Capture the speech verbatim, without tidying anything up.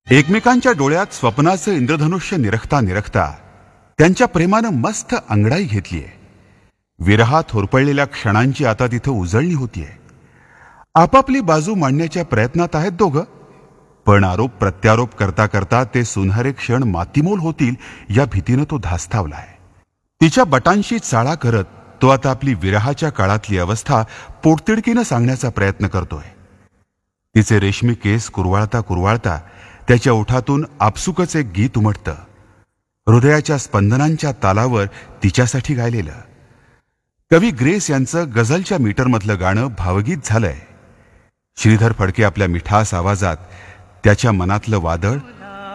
एकमेकांच्या डोळ्यात स्वप्नाचं इंद्रधनुष्य निरखता निरखता त्यांच्या प्रेमानं मस्त अंगडाई घेतलीये. विरहात होरपळलेल्या क्षणांची आता तिथं उजळणी होतीये. आपापली बाजू मांडण्याच्या प्रयत्नात आहेत दोघं, पण आरोप प्रत्यारोप करता करता ते सुनहरे क्षण मातीमोल होतील या भीतीनं तो धास्तावलाय. तिच्या बटांशी चाळा करत तो आता आपली विरहाच्या काळातली अवस्था पोटतिडकीनं सांगण्याचा प्रयत्न करतोय. तिचे रेशमी केस कुरवाळता कुरवाळता त्याच्या ओठातून आपसुकच एक गीत उमटतं, हृदयाच्या स्पंदनांच्या तालावर तिच्यासाठी गायलेलं. कवी ग्रेस यांचं गझलच्या मीटरमधलं गाणं भावगीत झालंय. श्रीधर फडके आपल्या मिठास आवाजात त्याच्या मनातलं वादळ